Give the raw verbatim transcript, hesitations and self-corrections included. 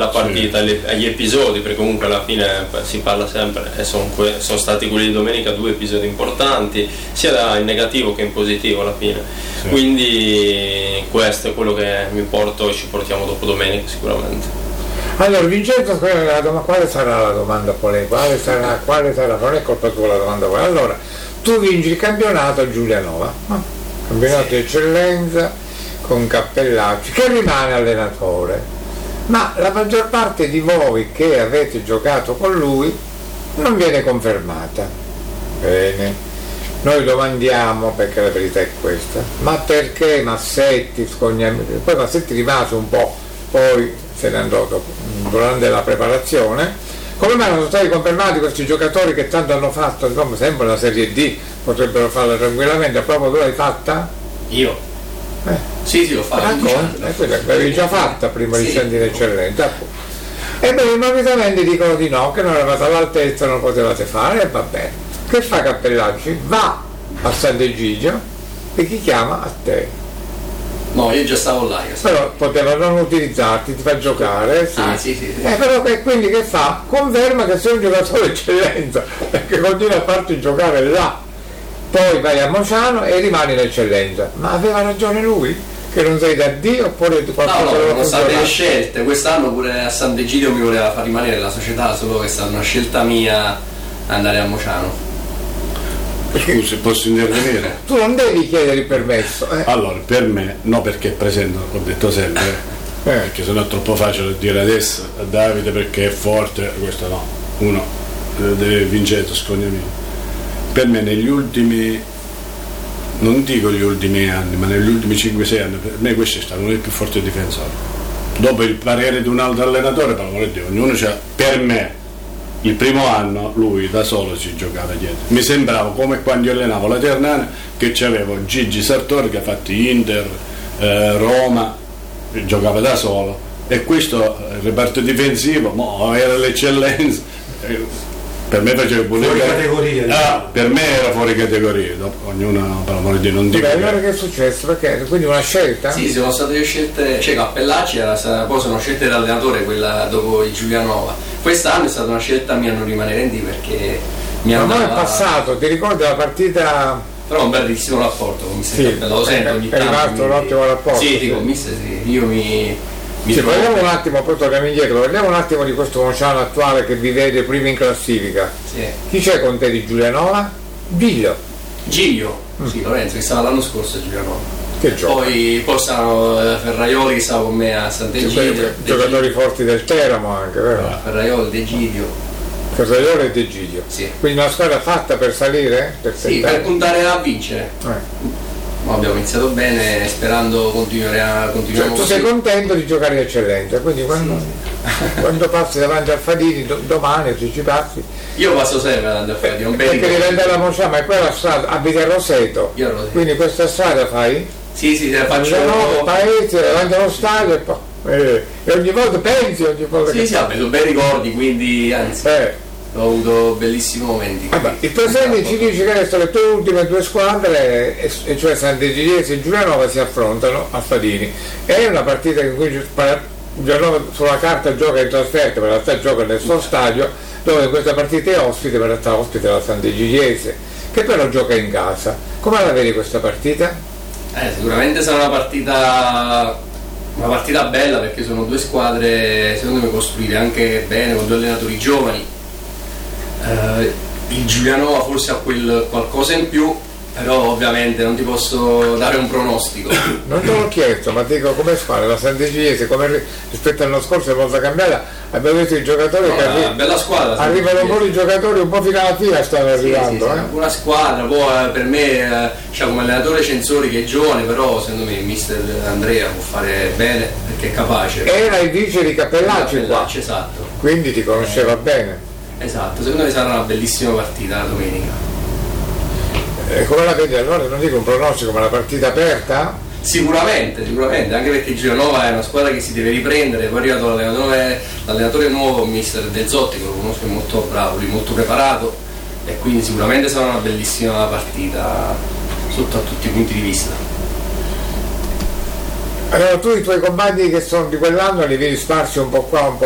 alla partita, sì. agli episodi, perché comunque alla fine si parla sempre e sono son stati quelli di domenica due episodi importanti, sia in negativo che in positivo alla fine. Sì. Quindi questo è quello che mi porto e ci portiamo dopo domenica sicuramente. Allora Vincenzo, quale sarà la domanda polemica? Quale sarà, quale sarà? Non è colpa tua la domanda polemica. Allora, tu vinci il campionato a Giulianova, no? Campionato sì. di eccellenza con Cappellacci, che rimane allenatore, ma la maggior parte di voi che avete giocato con lui non viene confermata. Bene, noi domandiamo, perché la verità è questa, ma perché Massetti, Scognamiglio, poi Massetti rimase un po', poi se ne andò dopo, durante la preparazione. Come mai non sono stati confermati questi giocatori che tanto hanno fatto, insomma, sempre la Serie D, potrebbero farla tranquillamente? Proprio tu l'hai fatta? Io? Eh. Sì, sì, l'ho fatta. Racconta, eh, quella l'avevi già fatta prima sì. di scendere in eccellenza. E beh, improvvisamente dicono di no, che non eravate all'altezza, non potevate fare, e va bene. Che fa Cappellacci? Va a Sant'Egidio e chi chiama? A te. No, io già stavo là. Io stavo. Però poteva non utilizzarti, ti fa giocare, sì. Ah, sì, sì, sì. Eh, però che, quindi che fa? Conferma che sei un giocatore eccellenza, perché continua a farti giocare là. Poi vai a Mociano e rimani in eccellenza. Ma aveva ragione lui? Che non sei da Dio oppure qualcosa? No, no, sono state le scelte. Quest'anno pure a Sant'Egidio mi voleva far rimanere la società, solo che è stata una scelta mia andare a Mociano. Scusi, posso intervenire? Tu non devi chiedere il permesso. Eh. Allora, per me, no, perché presento, ho detto sempre, eh. perché sennò è troppo facile dire adesso a Davide perché è forte, questo no. Uno, deve Vincenzo Scognamiglio. Per me negli ultimi, non dico gli ultimi anni, ma negli ultimi cinque sei anni, per me questo è stato uno dei più forti difensori. Dopo il parere di un altro allenatore, per l'amore di Dio, ognuno c'ha, per me, il primo anno lui da solo si giocava dietro. Mi sembrava come quando io allenavo la Ternana, che c'avevo Gigi Sartori che ha fatto Inter, eh, Roma, giocava da solo, e questo il reparto difensivo mo, era l'eccellenza, eh, per me faceva pure fuori categoria, ah, per me era fuori categoria. Dopo, ognuno, per l'amore di Dio, non dico. Beh, allora che è successo? Perché quindi una scelta? Sì, sono state scelte, cioè Cappellacci era, poi sono scelte dall'allenatore, quella dopo il Giulianova. Quest'anno è stata una scelta mia non rimanere in D perché mi ma andava... non è passato, ti ricordi la partita? Però un bellissimo rapporto con mister Sì, Cappellacci, lo sento ogni è tanto. rimasto un ottimo rapporto. Sì, sì. sì, con mister sì, io mi... mi sì, trovo... parliamo un attimo, poi torniamo indietro, parliamo un attimo di questo Mociano attuale che vi vede prima in classifica. Sì. Chi c'è con te di Giulianova? Giglio. Giglio, mm. sì, Lorenzo che stava l'anno scorso a Giulianova. Che gioca? Poi, poi stavano eh, Ferraioli che stava con me a Sant'Egidio. Giocatori forti del Teramo anche, vero? Ah, Ferraioli, De Gidio. Ferraioli e De Gidio. Sì. Quindi una squadra fatta per salire? Per sì, per puntare a vincere. Eh. Ma abbiamo iniziato bene, sperando continuare a continuare. Cioè, tu sei contento di giocare in eccellenza, quindi quando, sì. quando passi davanti al Fadini do, domani se ci passi. Io passo sempre davanti al Fadini, un perché devi andare a Mociano, ma è quella strada, abiti a Roseto. Io a Roseto. Quindi questa strada fai? Sì, sì, la faccio. No, paese, davanti allo stadio e poi. Eh, e ogni volta pensi, ogni volta sì, che. Sì, sì, ho bei ricordi, quindi anzi. Eh. Ho avuto bellissimi momenti. Vabbè, il presente ci dice che adesso le tue ultime due squadre, e, e cioè Sant'Egidio e Giulianova, si affrontano a Fadini. È una partita in cui Giulianova sulla carta gioca in trasferta, ma in realtà gioca nel suo stadio, dove in questa partita è ospite, ma in realtà ospite la Sant'Egidiese, che però gioca in casa. Come la vedi questa partita? Eh, sicuramente sarà una partita una partita bella, perché sono due squadre secondo me costruite anche bene, con due allenatori giovani. Uh, il Giulianova forse ha quel qualcosa in più, però ovviamente non ti posso dare un pronostico. Non te l'ho chiesto, ma dico come fare la Sant'Egidiese, come rispetto all'anno scorso è molto cambiata, abbiamo visto i giocatori no, che arri- bella squadra, arrivano un po' di giocatori un po' fino alla fine stanno arrivando. Sì, sì, eh? sì, una squadra, poi per me eh, c'è come allenatore Censori che è giovane, però secondo me il mister Andrea può fare bene perché è capace. Era il vice di Cappellacci, Cappellacci, esatto. Quindi ti conosceva eh. bene. Esatto, secondo me sarà una bellissima partita la domenica. E come la vedi allora? Non dico un pronostico, ma la partita aperta? Sicuramente, sicuramente, anche perché Giulianova è una squadra che si deve riprendere, poi è arrivato l'allenatore, l'allenatore nuovo, mister De Zotti, che lo conosco, è molto bravo, lui molto preparato, e quindi sicuramente sarà una bellissima partita sotto a tutti i punti di vista. Allora tu i tuoi compagni che sono di quell'anno li vedi sparsi un po' qua, un po'